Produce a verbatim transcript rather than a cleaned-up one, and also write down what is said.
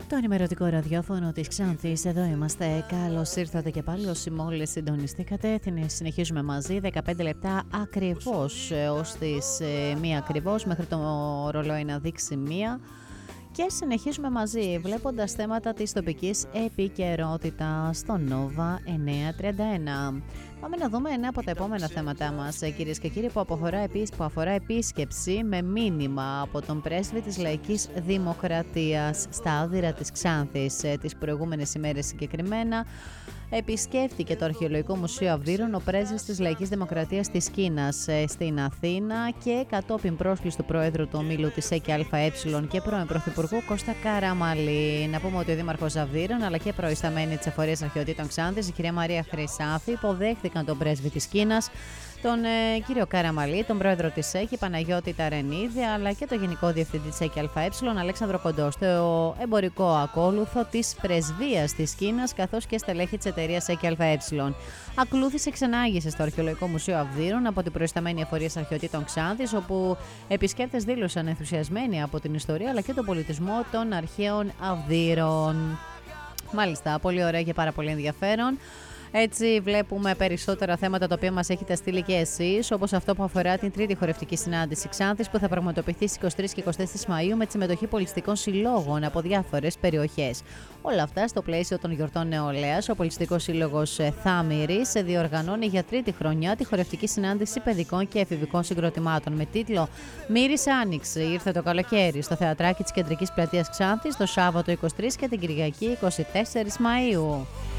Το ενημερωτικό ραδιόφωνο της Ξάνθης, εδώ είμαστε. Καλώς ήρθατε και πάλι όσοι μόλις συντονιστήκατε. Συνεχίζουμε μαζί δεκαπέντε λεπτά ακριβώς ως τις μία ακριβώς, μέχρι το ρολόι να δείξει μία. Και συνεχίζουμε μαζί βλέποντας θέματα της τοπικής επικαιρότητας στο Νόβα εννιακόσια τριάντα ένα. Πάμε να δούμε ένα από τα επόμενα θέματά μας, κυρίες και κύριοι, που αφορά, που αφορά επίσκεψη με μήνυμα από τον πρέσβη της Λαϊκής Δημοκρατίας στα άδυρα της Ξάνθης. Τις προηγούμενες ημέρες συγκεκριμένα επισκέφθηκε το Αρχαιολογικό Μουσείο Αυδείρων ο πρέσβης της Λαϊκής Δημοκρατίας της Κίνας στην Αθήνα και κατόπιν πρόσκληση του Προέδρου του Ομίλου της ΕΚΑΕ και πρώην Πρωθυπουργού Κώστα Καραμαλή. Να πούμε ότι ο Δήμαρχος Αυδείρων αλλά και προϊσταμένη της Εφορίας Αρχαιοτήτων Ξάνθης, η κυρία Μαρία Χρυσάφη, υποδέχθηκαν τον πρέσβη της Κίνας, τον ε, κύριο Καραμαλή, τον πρόεδρο της ΕΚΑΕ Παναγιώτη Ταρενίδη, αλλά και τον γενικό διευθυντή της ΕΚΑΕ Αλέξανδρο Κοντό, το εμπορικό ακόλουθο της πρεσβείας της Κίνας, καθώς και στελέχη της εταιρείας ΕΚΑΕ. Ακολούθησε ξενάγηση στο Αρχαιολογικό Μουσείο Αυδείρων από την προϊσταμένη Εφορία Αρχαιοτήτων Ξάνθης, όπου επισκέπτες δήλωσαν ενθουσιασμένοι από την ιστορία αλλά και τον πολιτισμό των αρχαίων Αυδείρων. Μάλιστα, πολύ ωραία και πάρα πολύ ενδιαφέρον. Έτσι βλέπουμε περισσότερα θέματα τα οποία μας έχετε στείλει και εσείς, όπως αυτό που αφορά την τρίτη χορευτική συνάντηση Ξάνθης που θα πραγματοποιηθεί στις είκοσι τρεις και είκοσι τέσσερις Μαΐου με τη συμμετοχή πολιτιστικών συλλόγων από διάφορες περιοχές. Όλα αυτά στο πλαίσιο των γιορτών νεολαίας. Ο Πολιτιστικός Σύλλογος Θάμηρης διοργανώνει για τρίτη χρονιά τη χορευτική συνάντηση παιδικών και εφηβικών συγκροτημάτων με τίτλο «Μύρισε Άνοιξη». Ήρθε το καλοκαίρι στο θεατράκι της Κεντρικής Πλατείας Ξάνθης το Σάββατο είκοσι τρεις και την Κυριακή είκοσι τέσσερις Μαΐου.